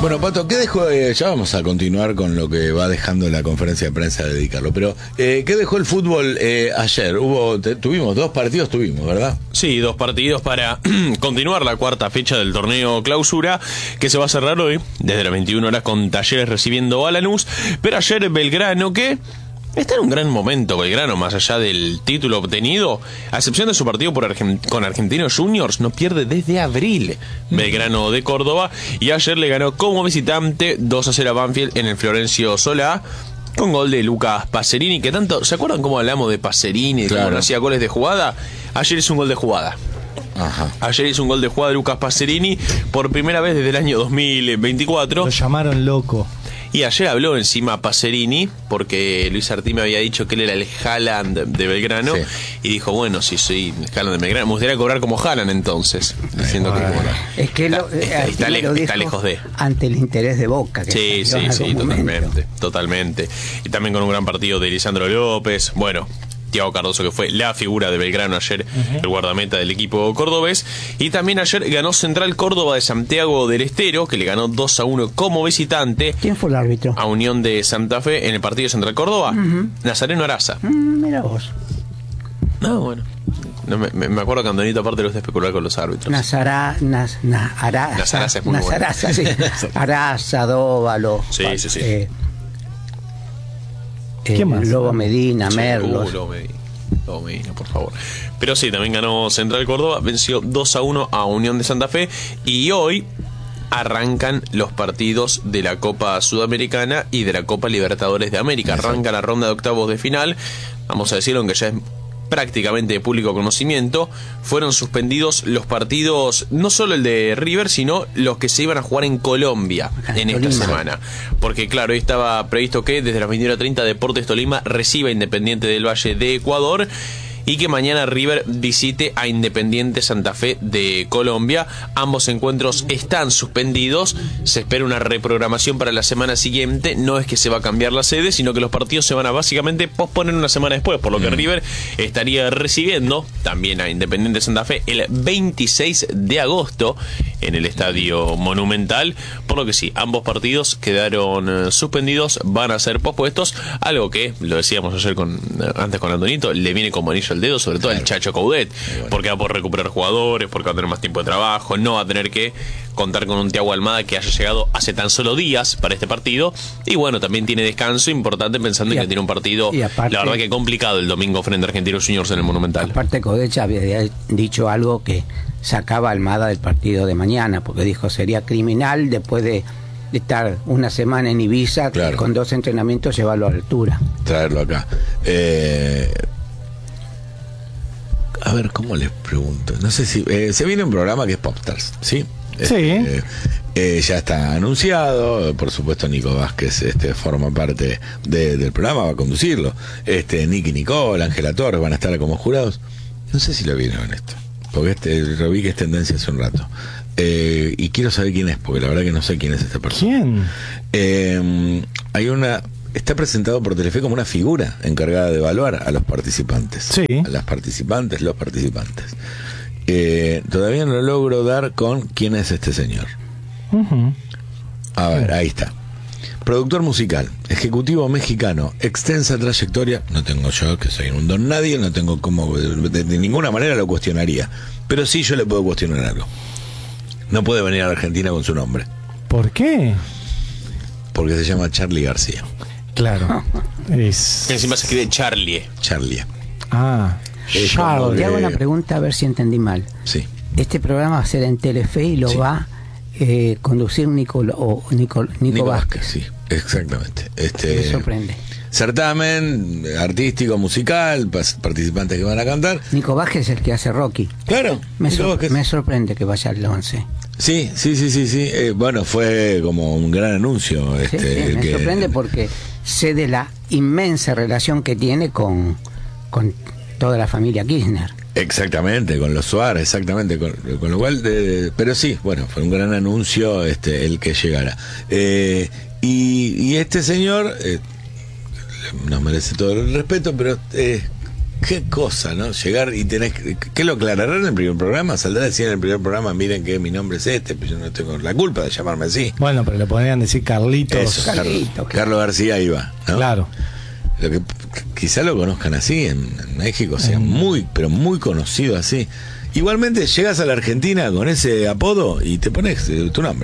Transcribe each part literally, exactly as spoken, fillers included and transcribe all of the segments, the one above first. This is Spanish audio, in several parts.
Bueno, Pato, ¿qué dejó? Eh, ya vamos a continuar con lo que va dejando la conferencia de prensa de dedicarlo, pero eh, ¿qué dejó el fútbol eh, ayer? Hubo, te, tuvimos dos partidos, tuvimos, ¿verdad? Sí, dos partidos para continuar la cuarta fecha del torneo Clausura, que se va a cerrar hoy, desde las veintiuna horas, con Talleres recibiendo a Lanús, pero ayer Belgrano, que está en un gran momento Belgrano, más allá del título obtenido, a excepción de su partido por Argent- con Argentinos Juniors, no pierde desde abril. Belgrano de Córdoba, y ayer le ganó como visitante dos a cero a Banfield en el Florencio Solá, con gol de Lucas Pacerini, que tanto, ¿se acuerdan cómo hablamos de Pacerini, claro, cómo hacía goles de jugada? Ayer hizo un gol de jugada. Ajá. Ayer hizo un gol de jugada de Lucas Pacerini por primera vez desde el año dos mil veinticuatro. Lo llamaron loco. Y ayer habló encima Pacerini, porque Luis Artí me había dicho que él era el Haaland de Belgrano, sí, y dijo, bueno, si soy el Haaland de Belgrano, me gustaría cobrar como Haaland entonces, diciendo bueno, que bueno, es que está, lo, está, está, le, lo está lejos de... ante el interés de Boca. Que sí, sí, sí, totalmente, totalmente. Y también con un gran partido de Lisandro López, bueno... Thiago Cardoso, que fue la figura de Belgrano ayer, uh-huh, el guardameta del equipo cordobés. Y también ayer ganó Central Córdoba de Santiago del Estero, que le ganó dos a uno como visitante. ¿Quién fue el árbitro? A Unión de Santa Fe en el partido de Central Córdoba. Uh-huh. Nazareno Araza. Mm, mira vos. No, bueno. No, me, me acuerdo que Andonito aparte lo gusta especular con los árbitros. Nazará, Naz, na, Araza. Nazaraza es muy Nazaraza, bueno. Sí. Araza, Dóvalo. Sí, sí, sí. Eh, ¿Qué eh, más? Lobo Medina, Sí, Merlos. Uh, Lobo Medina. Lobo Medina, por favor. Pero sí, también ganó Central Córdoba, venció dos a uno a Unión de Santa Fe. Y hoy arrancan los partidos de la Copa Sudamericana y de la Copa Libertadores de América. Arranca la ronda de octavos de final. Vamos a decirlo, aunque ya es prácticamente de público conocimiento, fueron suspendidos los partidos, no solo el de River, sino los que se iban a jugar en Colombia en esta Tolima. semana. Porque claro, hoy estaba previsto que desde las veintiuna treinta Deportes Tolima reciba a Independiente del Valle de Ecuador, y que mañana River visite a Independiente Santa Fe de Colombia. Ambos encuentros están suspendidos. Se espera una reprogramación para la semana siguiente. No es que se va a cambiar la sede, sino que los partidos se van a básicamente posponer una semana después, por lo que mm. River estaría recibiendo también a Independiente Santa Fe el veintiséis de agosto en el Estadio Monumental. Por lo que sí, ambos partidos quedaron eh, suspendidos, van a ser pospuestos, algo que, lo decíamos ayer con antes con Antonito, le viene como anillo al dedo, sobre todo al Chacho Coudet, bueno, porque va a poder recuperar jugadores, porque va a tener más tiempo de trabajo, no va a tener que contar con un Thiago Almada que haya llegado hace tan solo días para este partido, y bueno, también tiene descanso importante pensando en que tiene un partido, aparte, la verdad que complicado el domingo frente a Argentinos Juniors en el Monumental. Aparte, Coudet había dicho algo que sacaba a Almada del partido de mañana, porque dijo sería criminal después de, de estar una semana en Ibiza, claro, con dos entrenamientos, llevarlo a la altura. Traerlo acá. Eh... A ver, ¿cómo les pregunto? No sé si... Eh, se viene un programa que es Popstars, ¿sí? Sí. Eh, eh, ya está anunciado. Por supuesto, Nico Vázquez este, forma parte de, del programa, va a conducirlo. Este, Nicky Nicole, Ángela Torres van a estar como jurados. No sé si lo vieron esto, porque este, lo vi que es tendencia hace un rato. Eh, y quiero saber quién es, porque la verdad que no sé quién es esta persona. ¿Quién? Eh, hay una... Está presentado por Telefe como una figura encargada de evaluar a los participantes. Sí. A las participantes, los participantes. Eh, todavía no logro dar con quién es este señor. Uh-huh. A ver, ahí está. Productor musical, ejecutivo mexicano, extensa trayectoria. No tengo yo, que soy un don nadie, no tengo como... De, de, de ninguna manera lo cuestionaría. Pero sí yo le puedo cuestionar algo. No puede venir a la Argentina con su nombre. ¿Por qué? Porque se llama Charly García. Claro. Es... Que encima se escribe Charlie. Charlie. Ah, Charlie. Te hago una pregunta a ver si entendí mal. Sí. Este programa va a ser en Telefe y lo sí. va a eh, conducir Nico, o Nico, Nico, Nico Vázquez. Vázquez. Sí, exactamente. Este, me sorprende. Certamen artístico, musical, participantes que van a cantar. Nico Vázquez es el que hace Rocky. Claro. Me, sor me sorprende que vaya al once. Sí, sí, sí, sí, sí. Eh, bueno, fue como un gran anuncio. Este, sí, sí, me que... sorprende porque sé de la inmensa relación que tiene con, con toda la familia Kirchner. Exactamente, con los Suárez, exactamente, con, con lo cual, de, pero sí, bueno, fue un gran anuncio este el que llegara. Eh, y, y este señor eh, nos merece todo el respeto, pero eh, qué cosa, ¿no? Llegar y tenés que, ¿qué lo aclararán en el primer programa? Saldrá a decir en el primer programa, miren que mi nombre es este, pero yo no tengo la culpa de llamarme así. Bueno, pero le podrían decir Carlitos. Eso, Carlito, Carlos, Carlos García iba, ¿no? Claro. Lo que quizá lo conozcan así en, en México, sea mm. muy, pero muy conocido así. Igualmente llegas a la Argentina con ese apodo y te pones eh, tu nombre.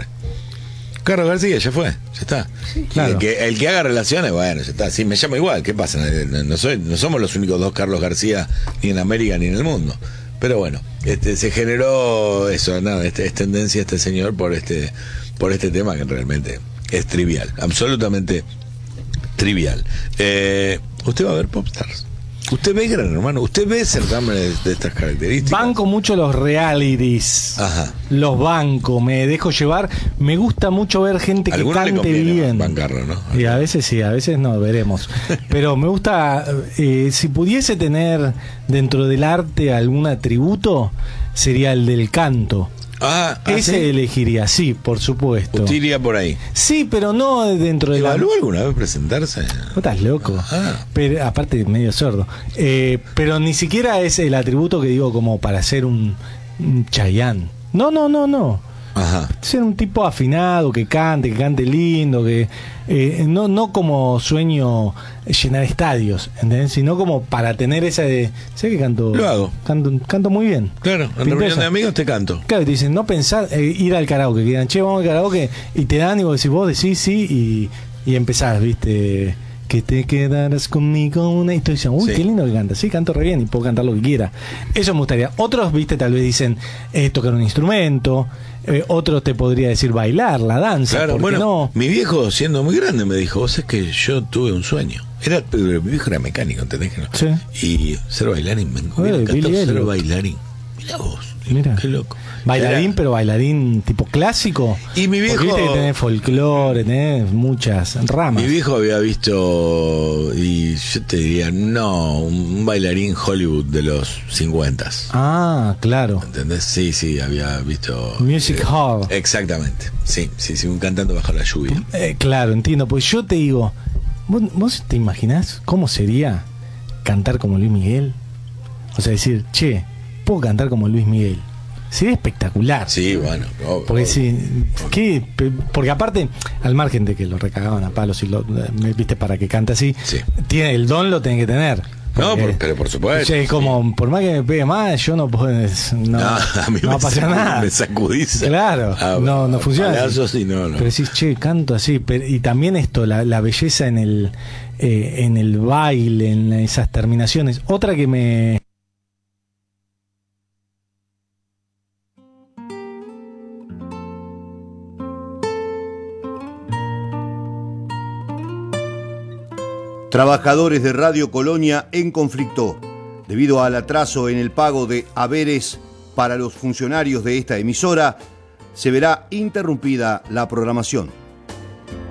Carlos García, ya fue, ya está. Sí, claro. el, que, el que haga relaciones, bueno, ya está. Sí, me llamo igual, ¿qué pasa? No, no, soy, no somos los únicos dos Carlos García, ni en América ni en el mundo. Pero bueno, este se generó eso, nada, este, es tendencia este señor por este, por este tema que realmente es trivial, absolutamente trivial. Eh, ¿Usted va a ver Popstars? ¿Usted ve Gran Hermano? ¿Usted ve certámenes de estas características? Banco mucho los realities. Ajá. Los banco, me dejo llevar. Me gusta mucho ver gente que cante bien. Bancarlo, ¿no? Y a veces sí, a veces no, veremos. Pero me gusta, eh, si pudiese tener dentro del arte algún atributo, sería el del canto. Ah, ¿ah, ese ¿sí? elegiría, sí, por supuesto. ¿Usted iría por ahí? Sí, pero no dentro de la... ¿Evaluó alguna vez presentarse? ¿Vos estás loco? Ah. Pero, aparte, medio sordo. Eh, pero ni siquiera es el atributo que digo como para ser un, un Chayanne. No, no, no, no. Ajá. Ser un tipo afinado, que cante, que cante lindo, que eh, no, no como sueño llenar estadios, ¿entendés? Sino como para tener esa de, sé que canto, lo hago, canto, canto muy bien. Claro, en reunión de amigos te canto. Claro, te dicen, no pensar, eh, ir al karaoke, que digan, che, vamos al karaoke, y te dan, y vos decís, vos decís sí, y, y empezás, viste, que te quedarás conmigo una y tú dices, uy, sí, qué lindo que canta, sí, canto re bien y puedo cantar lo que quiera. Eso me gustaría. Otros, viste, tal vez dicen eh, tocar un instrumento, eh, otros te podría decir bailar, la danza. Claro, bueno, no? Mi viejo, siendo muy grande, me dijo, vos es que yo tuve un sueño. Era, mi viejo era mecánico, ¿entendés? Sí. Y ser bailarín, me encantó ser bailarín. Mirá vos, mira, qué loco. Bailarín, era... pero bailarín tipo clásico. Y mi viejo... Viste que tenés folclore, tenés muchas ramas. Mi viejo había visto, y yo te diría, no, un bailarín Hollywood de los cincuenta. Ah, claro. ¿Entendés? Sí, sí, había visto... Music eh, Hall. Exactamente, sí, sí, sí, un cantante bajo la lluvia. Eh, claro, entiendo, pues yo te digo, ¿vos, vos te imaginás cómo sería cantar como Luis Miguel? O sea, decir, che, puedo cantar como Luis Miguel. Sería espectacular. Sí, bueno. Oh, porque oh. sí, ¿qué? Porque aparte, al margen de que lo recagaban a palos y lo viste para que cante así, sí, tiene el don, lo tiene que tener. No, por, pero por supuesto. Es como, sí, por más que me pegue más, yo no puedo. No, no, a mí no va a pasar nada. Me sacudís. Claro, a, no, no funciona. Así. No, no. Pero decís, che, canto así. Pero, y también esto, la, la belleza en el, eh, en el baile, en esas terminaciones. Otra que me. Trabajadores de Radio Colonia en conflicto debido al atraso en el pago de haberes para los funcionarios de esta emisora. Se verá interrumpida la programación.